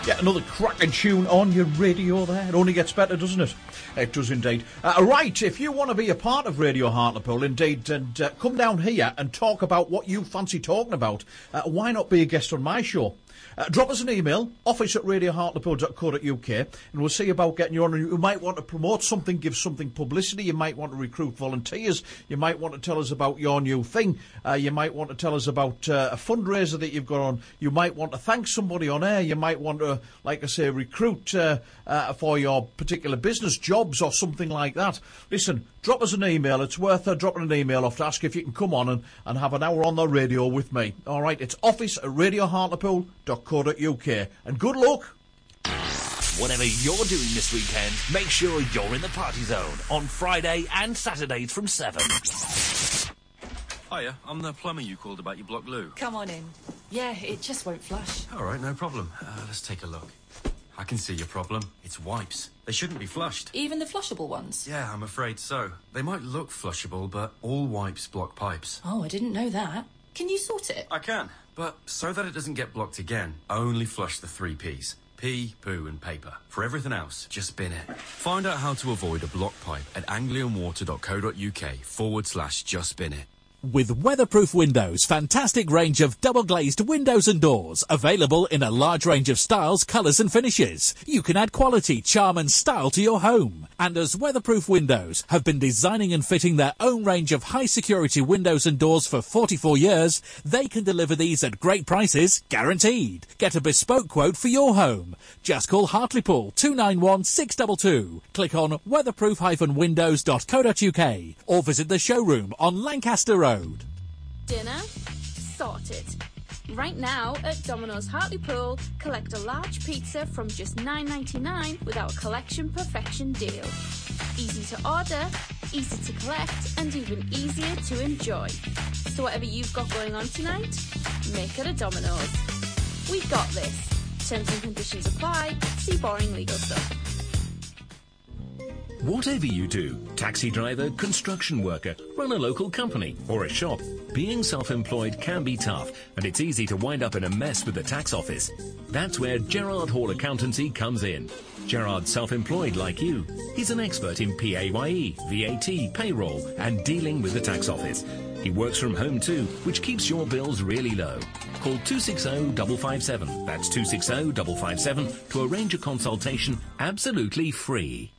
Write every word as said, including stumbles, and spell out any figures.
Yeah, another cracking tune on your radio there. It only gets better, doesn't it? It does indeed. Uh, right, if you want to be a part of Radio Hartlepool, indeed, and uh, come down here and talk about what you fancy talking about, uh, why not be a guest on my show? Uh, drop us an email, office at radio hartlepool dot co dot uk, and we'll see about getting you on. You might want to promote something, give something publicity. You might want to recruit volunteers. You might want to tell us about your new thing. Uh, you might want to tell us about uh, a fundraiser that you've got on. You might want to thank somebody on air. You might want to, like I say, recruit uh, uh, for your particular business, jobs or something like that. Listen, drop us an email. It's worth uh, dropping an email off to ask if you can come on and, and have an hour on the radio with me. All right, it's office at radio hartlepool dot co dot uk. And good luck. Whatever you're doing this weekend, make sure you're in the party zone on Friday and Saturdays from seven. Hiya, I'm the plumber you called about your block loo. Come on in. Yeah, it just won't flush. All right, no problem. Uh, let's take a look. I can see your problem. It's wipes. They shouldn't be flushed. Even the flushable ones? Yeah, I'm afraid so. They might look flushable, but all wipes block pipes. Oh, I didn't know that. Can you sort it? I can, but so that it doesn't get blocked again, only flush the three Ps. Pee, poo and paper. For everything else, just bin it. Find out how to avoid a blocked pipe at anglianwater.co.uk forward slash just bin it. With Weatherproof Windows, fantastic range of double-glazed windows and doors, available in a large range of styles, colours and finishes. You can add quality, charm and style to your home. And as Weatherproof Windows have been designing and fitting their own range of high-security windows and doors for forty-four years, they can deliver these at great prices, guaranteed. Get a bespoke quote for your home. Just call Hartlepool two nine one, six two two. Click on weatherproof dash windows dot co dot uk or visit the showroom on Lancaster Road. Dinner? Sorted. Right now at Domino's Hartlepool, collect a large pizza from just nine ninety-nine with our Collection Perfection deal. Easy to order, easy to collect, and even easier to enjoy. So whatever you've got going on tonight, make it a Domino's. We've got this. Terms and conditions apply. See boring legal stuff. Whatever you do, taxi driver, construction worker, run a local company or a shop, being self-employed can be tough and it's easy to wind up in a mess with the tax office. That's where Gerard Hall Accountancy comes in. Gerard's self-employed like you. He's an expert in P A Y E, V A T, payroll and dealing with the tax office. He works from home too, which keeps your bills really low. Call two six zero, five five seven, that's two six zero, five five seven, to arrange a consultation absolutely free.